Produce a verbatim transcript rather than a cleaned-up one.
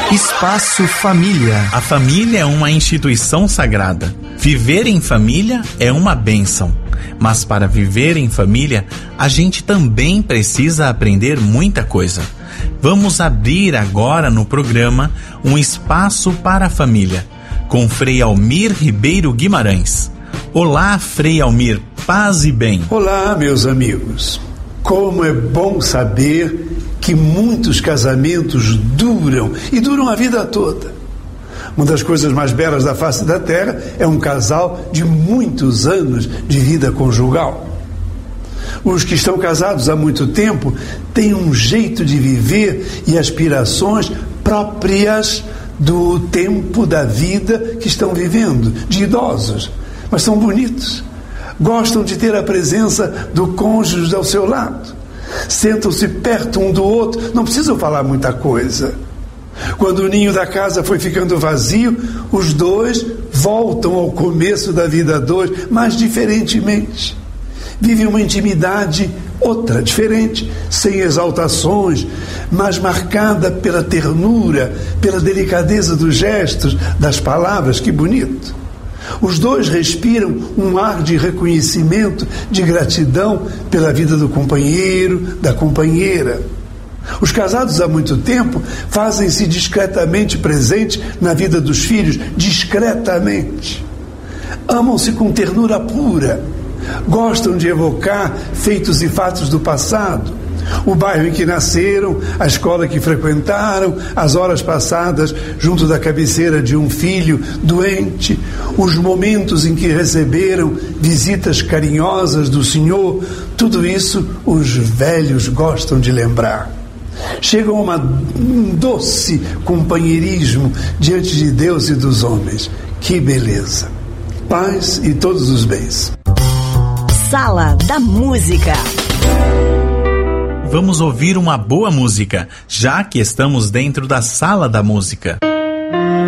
Espaço Família. A família é uma instituição sagrada. Viver em família é uma bênção. Mas para viver em família, a gente também precisa aprender muita coisa. Vamos abrir agora no programa um espaço para a família, com Frei Almir Ribeiro Guimarães. Olá, Frei Almir, paz e bem. Olá, meus amigos. Como é bom saber que muitos casamentos duram e duram a vida toda. Uma das coisas mais belas da face da terra é um casal de muitos anos de vida conjugal. Os que estão casados há muito tempo têm um jeito de viver e aspirações próprias do tempo da vida que estão vivendo, de idosos, mas são bonitos. Gostam de ter a presença do cônjuge ao seu lado. Sentam-se perto um do outro, não precisam falar muita coisa. Quando o ninho da casa foi ficando vazio, os dois voltam ao começo da vida a dois, mas diferentemente. Vivem uma intimidade outra, diferente, sem exaltações, mas marcada pela ternura, pela delicadeza dos gestos, das palavras. Que bonito! Os dois respiram um ar de reconhecimento, de gratidão pela vida do companheiro, da companheira. Os casados há muito tempo fazem-se discretamente presentes na vida dos filhos, discretamente. Amam-se com ternura pura. Gostam de evocar feitos e fatos do passado. O bairro em que nasceram, a escola que frequentaram, as horas passadas junto da cabeceira de um filho doente, os momentos em que receberam visitas carinhosas do Senhor, tudo isso os velhos gostam de lembrar. Chegam a uma, um doce companheirismo diante de Deus e dos homens. Que beleza! Paz e todos os bens. Sala da Música. Vamos ouvir uma boa música, já que estamos dentro da Sala da Música.